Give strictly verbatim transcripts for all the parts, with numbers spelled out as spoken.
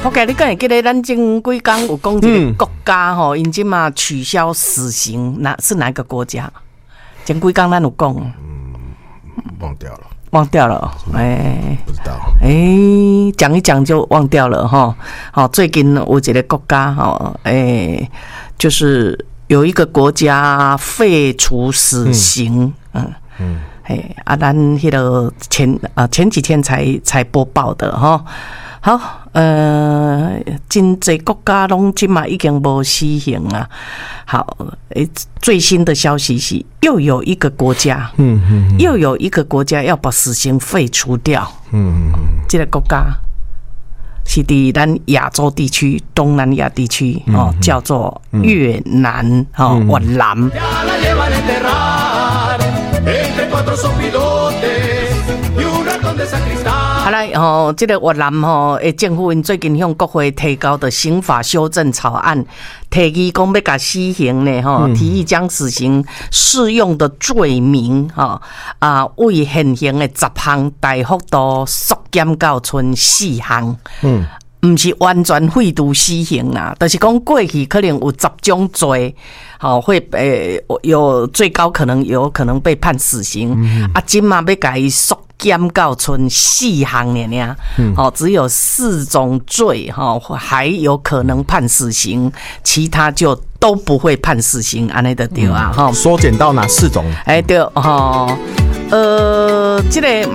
我记你敢会记得咱前几天有讲一个国家吼，因即嘛取消死刑，哪是哪个国家？前几天咱有讲， 嗯，忘掉了， 忘掉了，哎、欸， 不知道， 哎、欸，讲一讲就忘掉了哈。好，最近有一个国家哈，哎、欸，就是有一个国家废除死刑，嗯嗯，哎、嗯，啊，咱迄个前啊前几天才才播报的哈。好，呃，真济国家拢即嘛已经无死刑啊。好，诶，最新的消息是，又有一个国家，嗯嗯，又有一个国家要把死刑废除掉。嗯嗯，这个国家是伫咱亚洲地区、东南亚地区哦，叫做越南哦，越南。好来哦，这个越南吼，诶，政府因最近向国会提交的刑法修正草案，提议讲要甲死刑呢，吼，提议将死刑适用的罪名，吼啊，为现行的十项大幅度缩减到剩四项。嗯。唔是完全废除死刑啦，就是讲过去可能有十种罪，好会诶、呃、有最高可能有可能被判死刑，嗯、啊，今嘛要甲伊缩减到剩四项尔尔，好、嗯、只有四种罪哈还有可能判死刑，其他就都不会判死刑，安尼就对啊哈。 缩减到哪四种？ 哎、欸、对哈，呃，这个。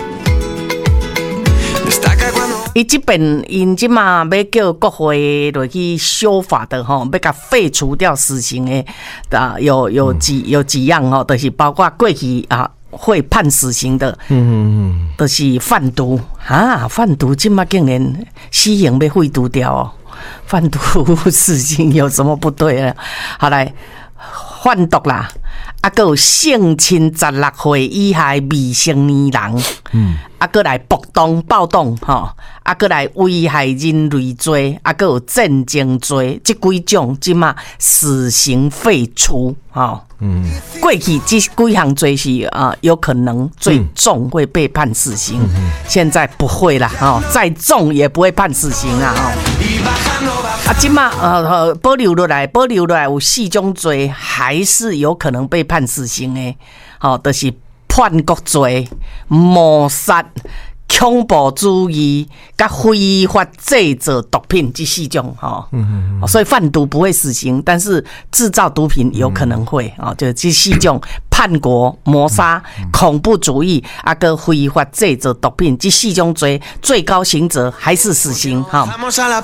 伊这边因即嘛要叫国会落去修法的吼，要甲废除掉死刑的啊，有有几有几样吼，就是包括过去啊会判死刑的，嗯嗯嗯，就是贩毒啊，贩毒即嘛竟然死刑要废除掉哦，贩毒死刑有什么不对呢？好来，贩毒啦。啊，还有性侵十六岁以下未成年人，嗯，啊，还来暴动暴动吼，啊，还来危害人类罪，啊，还有战争罪，这几种即嘛死刑废除，吼，嗯，过去这几项罪是啊，有可能最重会被判死刑，嗯、现在不会啦，哦，再重也不会判死刑啦，哦。啊，即马呃保留落来，保留落来有四种罪还是有可能被判死刑的，好、哦，就是叛国罪、谋杀、恐怖主义、甲非法制造毒品这四种，哈、哦，嗯嗯嗯，所以贩毒不会死刑，但是制造毒品有可能会，哦，就这四种叛国、谋杀、恐怖主义啊，个非法制造毒品这四种罪，最高刑责还是死刑，哈、哦。